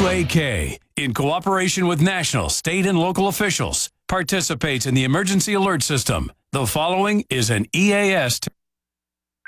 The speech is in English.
WAK, in cooperation with national, state, and local officials, participates in the Emergency Alert System. The following is an EAS